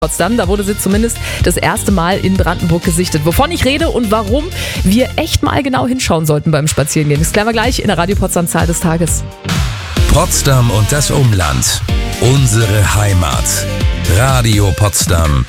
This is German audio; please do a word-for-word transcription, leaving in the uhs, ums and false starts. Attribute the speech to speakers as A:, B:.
A: Potsdam. Da wurde sie zumindest das erste Mal in Brandenburg gesichtet. Wovon ich rede und warum wir echt mal genau hinschauen sollten beim Spazierengehen. Das klären wir gleich in der Radio Potsdam Zahl des Tages.
B: Potsdam und das Umland. Unsere Heimat. Radio Potsdam.